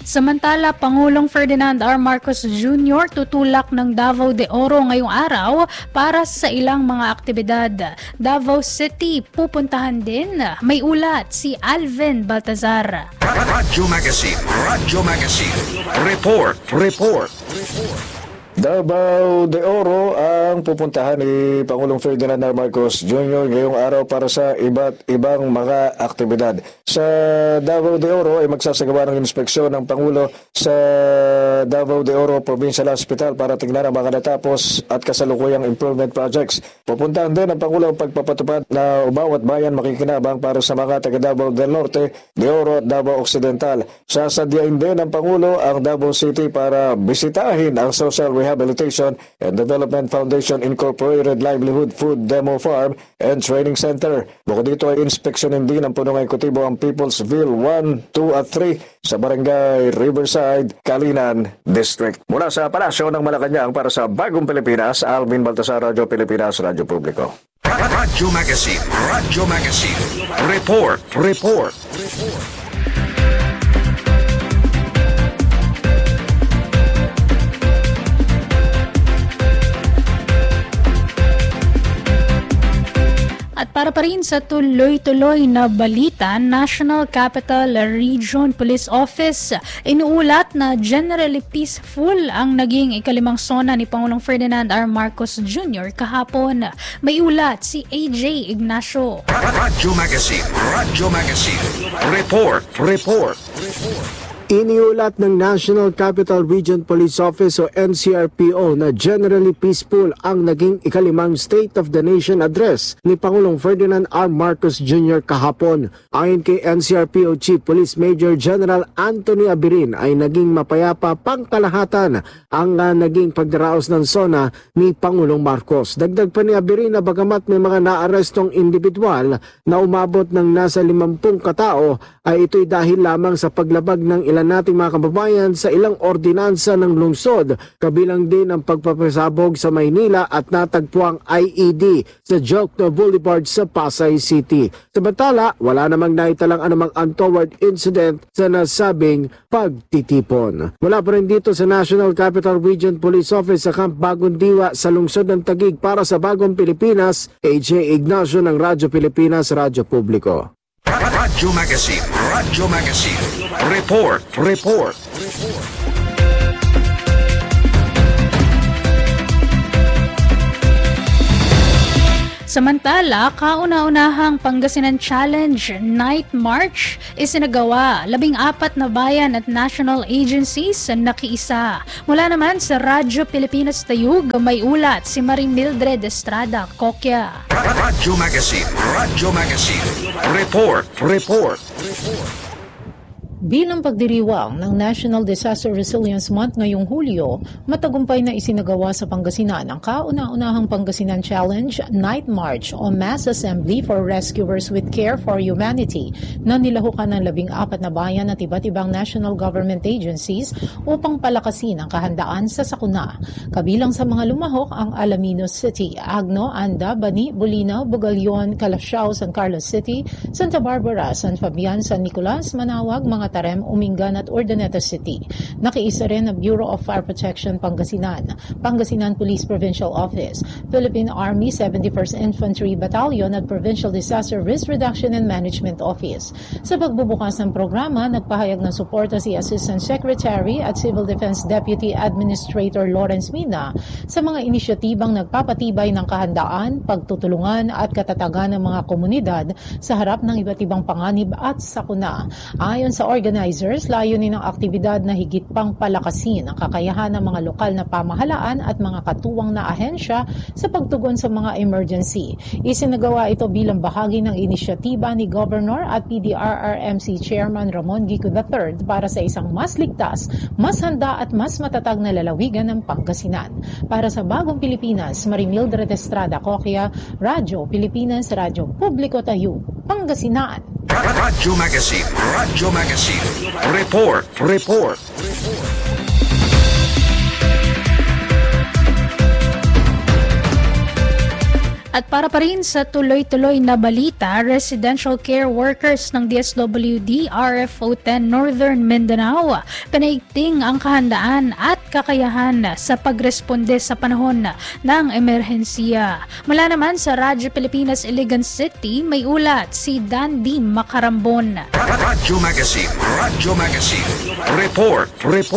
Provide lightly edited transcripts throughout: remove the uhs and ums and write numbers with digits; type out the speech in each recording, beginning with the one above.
Samantala, Pangulong Ferdinand R. Marcos Jr. tutulak ng Davao de Oro ngayong araw para sa ilang mga aktibidad. Davao City pupuntahan din. May ulat si Alvin Baltazar. Radyo Magazine. Report. Davao de Oro ang pupuntahan ni Pangulong Ferdinand R. Marcos Jr. ngayong araw para sa iba't ibang mga aktibidad. Sa Davao de Oro ay magsasagawa ng inspeksyon ng Pangulo sa Davao de Oro Provincial Hospital para tingnan ang mga natapos at kasalukuyang improvement projects. Pupuntahan din ang Pangulo ang pagpapatupad na bawat bayan makikinabang para sa mga taga Davao del Norte, de Oro at Davao Occidental. Sasadyain din ng Pangulo ang Davao City para bisitahin ang Social Rehabilitation and Development Foundation Incorporated Livelihood Food Demo Farm and Training Center. Bukod dito ay inspeksyonin din ng punong ekutibo ang Peoplesville 1, 2 at 3 sa Barangay Riverside, Calinan District. Mula sa Palasyo ng Malacanang para sa Bagong Pilipinas, Alvin Baltasar, Radyo Pilipinas, Radyo Publiko. Radyo Magazine. Report. At para pa rin sa tuloy-tuloy na balita, National Capital Region Police Office inuulat na generally peaceful ang naging ikalimang sona ni Pangulong Ferdinand R. Marcos Jr. kahapon. May ulat si AJ Ignacio. Radyo Magazine. Report. Iniulat ng National Capital Region Police Office o NCRPO na generally peaceful ang naging ikalimang State of the Nation address ni Pangulong Ferdinand R. Marcos Jr. kahapon. Ayon kay NCRPO Chief Police Major General Anthony Abirin ay naging mapayapa pangkalahatan ang naging pagdaraos ng SONA ni Pangulong Marcos. Dagdag pa ni Abirin na bagamat may mga naarestong individual na umabot ng nasa 50 katao ay ito'y dahil lamang sa paglabag ng ilan nating mga kababayan sa ilang ordinansa ng lungsod, kabilang din ang pagpapasabog sa Maynila at natagpuang IED sa Jokno Boulevard sa Pasay City. Samantala, wala namang naitalang anumang untoward incident sa nasabing pagtitipon. Wala pa rin dito sa National Capital Region Police Office sa Camp Bagong Diwa sa lungsod ng Taguig para sa Bagong Pilipinas, AJ Ignacio ng Radyo Pilipinas, Radyo Publiko. Radyo Magazine. Report. Samantala, kauna-unahang Pangasinan Challenge Night March isinagawa. 14 na bayan at national agencies nakiisa. Mula naman sa Radyo Pilipinas Tayug, may ulat si Marie Mildred Estrada Kokya. Radyo Magazine. Report. Bilang pagdiriwang ng National Disaster Resilience Month ngayong Hulyo, matagumpay na isinagawa sa Pangasinan ang kauna-unahang Pangasinan Challenge Night March o Mass Assembly for Rescuers with Care for Humanity na nilahukan ng 14 na bayan at iba't ibang national government agencies upang palakasin ang kahandaan sa sakuna. Kabilang sa mga lumahok ang Alaminos City, Agno, Anda, Bani, Bulinaw, Bugalyon, Calasiao, San Carlos City, Santa Barbara, San Fabian, San Nicolas, Manawag, mga Tarem, Umingan at Urdaneta City. Nakiisa rin ang Bureau of Fire Protection Pangasinan, Pangasinan Police Provincial Office, Philippine Army 71st Infantry Battalion at Provincial Disaster Risk Reduction and Management Office. Sa pagbubukas ng programa, nagpahayag ng suporta si Assistant Secretary at Civil Defense Deputy Administrator Lawrence Mina sa mga inisyatibang nagpapatibay ng kahandaan, pagtutulungan at katatagan ng mga komunidad sa harap ng iba't ibang panganib at sakuna. Ayon sa organizers, layunin ng aktibidad na higit pang palakasin ang kakayahan ng mga lokal na pamahalaan at mga katuwang na ahensya sa pagtugon sa mga emergency. Isinagawa ito bilang bahagi ng inisyatiba ni Governor at PDRRMC Chairman Ramon Gico III para sa isang mas ligtas, mas handa at mas matatag na lalawigan ng Pangasinan. Para sa Bagong Pilipinas, Marie Mildred Estrada Kokya, Radyo Pilipinas, Radyo Publiko Tayug, Pangasinan. Radyo Magazine. Report. At para pa rin sa tuloy-tuloy na balita, residential care workers ng DSWD RFO 10 Northern Mindanao pinaigting ang kahandaan at kakayahan sa pagresponde sa panahon ng emerhensiya. Mula naman sa Radyo Pilipinas Iligan City, may ulat si Dandy Macarambon. Radyo Magazine. Report.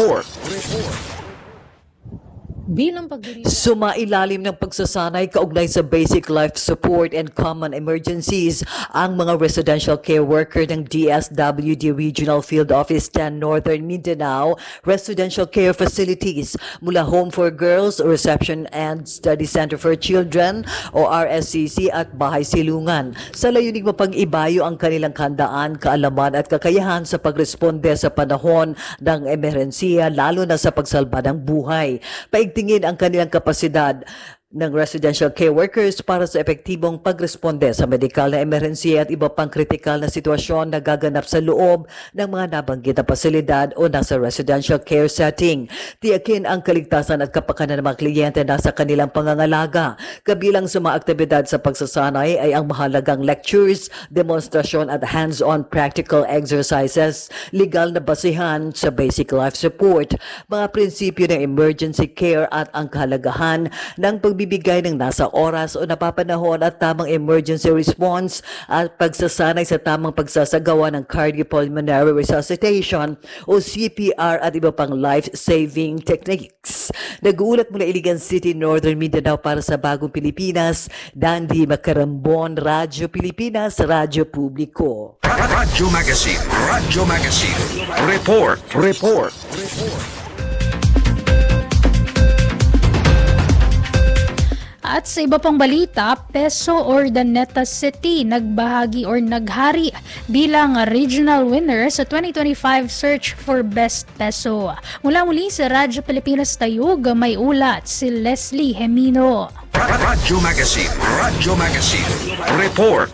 Bilang pagdiriwang Sumailalim ng pagsasanay kaugnay sa basic life support and common emergencies ang mga residential care worker ng DSWD Regional Field Office 10 Northern Mindanao Residential Care Facilities mula Home for Girls, Reception and Study Center for Children o RSCC at Bahay Silungan sa layuning mapag-ibayo ang kanilang handaan, kaalaman at kakayahan sa pagresponde sa panahon ng emerhensiya lalo na sa pagsalba ng buhay. Tingin ang kanilang kapasidad ng residential care workers para sa epektibong pagresponde sa medikal na emerhensiya at iba pang kritikal na sitwasyon na gaganap sa loob ng mga nabanggit na pasilidad o nasa residential care setting. Tiyakin ang kaligtasan at kapakanan ng mga kliyente na sa kanilang pangangalaga. Kabilang sa mga aktibidad sa pagsasanay ay ang mahalagang lectures, demonstrasyon at hands-on practical exercises, legal na basihan sa basic life support, mga prinsipyo ng emergency care at ang kahalagahan ng pagbibigay ng nasa oras o napapanahon at tamang emergency response at pagsasanay sa tamang pagsasagawa ng cardiopulmonary resuscitation o CPR at iba pang life-saving techniques. Nag-uulat mula Iligan City, Northern Mindanao para sa Bagong Pilipinas, Dandy Macarambon, Radyo Pilipinas, Radyo Publiko. Radyo Magazine. Report. At sa iba pang balita, Peso Urdaneta City nagbahagi or naghari bilang regional winner sa 2025 Search for Best Peso. Mula-muli sa Radyo Pilipinas Tayug, may ulat si Leslie Hemino. Radyo Magazine. Report.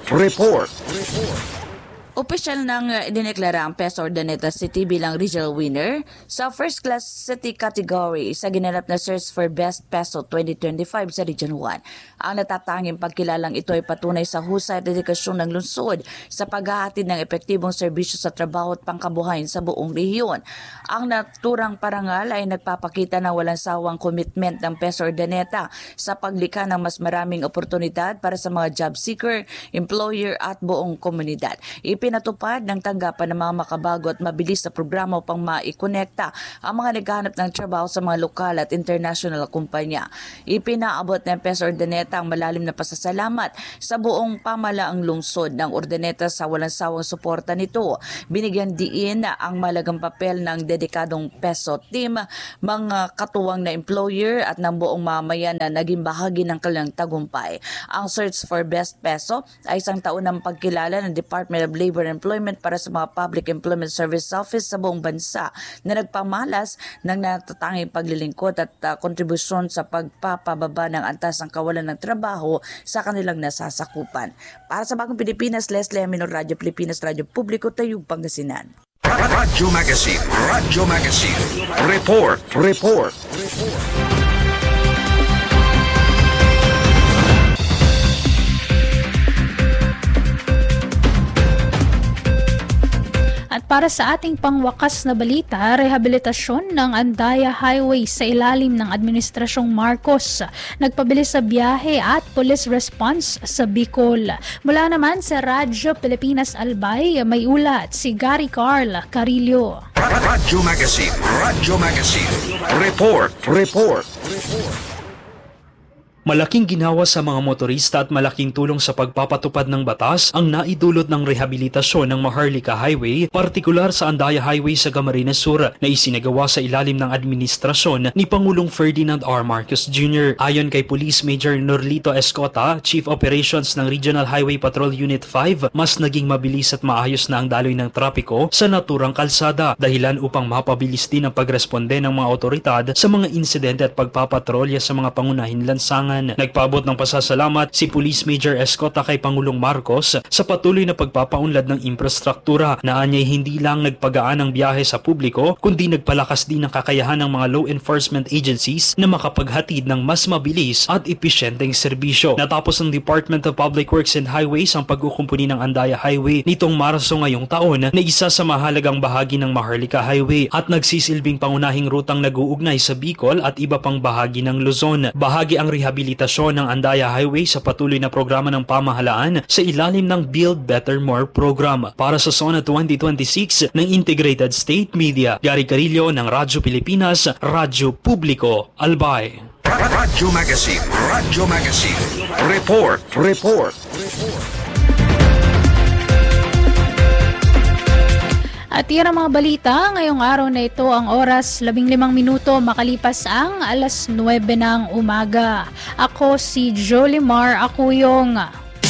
Opisyal nang dineklara ang Peso Urdaneta City bilang regional winner sa First Class City category sa ginanap na Search for Best Peso 2025 sa Region 1. Ang natatanging pagkilalang ito ay patunay sa husay at dedikasyon ng lungsod sa paghahatid ng epektibong serbisyo sa trabaho at pangkabuhayan sa buong rehiyon. Ang naturang parangal ay nagpapakita ng walang sawang commitment ng Peso Urdaneta sa paglikha ng mas maraming oportunidad para sa mga job seeker, employer at buong komunidad. Ipinatupad ng tanggapan ng mga makabago at mabilis na programa upang maikonekta ang mga naghahanap ng trabaho sa mga lokal at international kumpanya. Ipinaabot ng Peso Urdaneta ang malalim na pasasalamat sa buong pamalaang lungsod ng Urdaneta sa walang sawang suporta nito. Binigyan diin ang malagang papel ng dedikadong Peso team, mga katuwang na employer at ng buong mamayan na naging bahagi ng kanilang tagumpay. Ang Search for Best Peso ay isang taon ng pagkilala ng Department of Labor and Employment para sa mga Public Employment Service Office sa buong bansa na nagpamalas ng natatanging paglilingkod at kontribusyon sa pagpapababa ng antas ng kawalan ng trabaho sa kanilang nasasakupan. Para sa Bagong Pilipinas, Leslie Minor, Radyo Pilipinas, Radyo Publiko, Tayug, Pangasinan. Radyo Magazine. Report. At para sa ating pangwakas na balita, rehabilitasyon ng Andaya Highway sa ilalim ng Administrasyong Marcos. Nagpabilis sa biyahe at police response sa Bicol. Mula naman sa Radyo Pilipinas Albay, may ulat si Gary Carl Carillo. Radyo Magazine. Report. Malaking ginawa sa mga motorista at malaking tulong sa pagpapatupad ng batas ang naidulot ng rehabilitasyon ng Maharlika Highway, partikular sa Andaya Highway sa Camarines Sur na isinagawa sa ilalim ng administrasyon ni Pangulong Ferdinand R. Marcos Jr. Ayon kay Police Major Norlito Escota, Chief Operations ng Regional Highway Patrol Unit 5, mas naging mabilis at maayos na ang daloy ng trapiko sa naturang kalsada, dahilan upang mapabilis din ang pagresponde ng mga otoridad sa mga insidente at pagpapatrolya sa mga pangunahing lansangan. pangangailangan. Nagpaabot ng pasasalamat si Police Major Escota kay Pangulong Marcos sa patuloy na pagpapaunlad ng infrastruktura na anyay hindi lang nagpagaan ang biyahe sa publiko kundi nagpalakas din ng kakayahan ng mga law enforcement agencies na makapaghatid ng mas mabilis at episyenteng serbisyo. Natapos ng Department of Public Works and Highways ang pagkukumpuni ng Andaya Highway nitong Marso ngayong taon na isa sa mahalagang bahagi ng Maharlika Highway at nagsisilbing pangunahing rutang nag-uugnay sa Bicol at iba pang bahagi ng Luzon. Bahagi ang rehabilitasyon ng Andaya Highway sa patuloy na programa ng pamahalaan sa ilalim ng Build Better More program. Para sa SONA 2026 ng Integrated State Media, Gary Carillo ng Radyo Pilipinas, Radyo Publiko, Albay. Radyo Magazine. Radyo Magazine. Report. At yan ang mga balita. Ngayong araw na ito, ang oras 15 minuto makalipas ang alas 9 ng umaga. Ako si Jolimar Acuyong.